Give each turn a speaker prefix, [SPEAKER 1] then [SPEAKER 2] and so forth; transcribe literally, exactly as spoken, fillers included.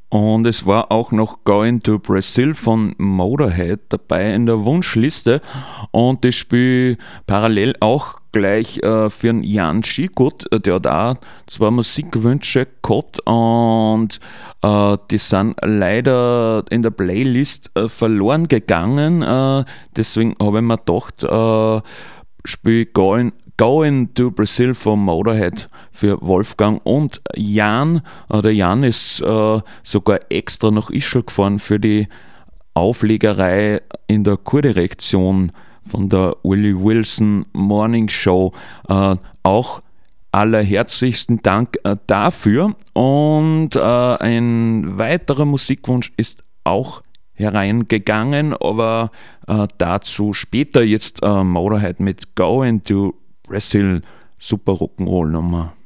[SPEAKER 1] Und es war auch noch Going to Brazil von Motorhead dabei in der Wunschliste. Und das Spiel parallel auch gleich äh, für den Jan Schiegut, der hat auch zwei Musikwünsche gehabt und äh, die sind leider in der Playlist äh, verloren gegangen. Äh, deswegen habe ich mir gedacht, äh, spiel Going Going to Brazil von Motorhead für Wolfgang und Jan. Äh, der Jan ist äh, sogar extra nach Ischl gefahren für die Auflegerei in der Kurdirektion von der Willie Wilson Morning Show. Äh, auch allerherzlichsten Dank äh, dafür. Und äh, ein weiterer Musikwunsch ist auch hereingegangen, aber äh, dazu später. Jetzt äh, Motorhead mit Going to Brazil, super Rock'n'Roll Nummer.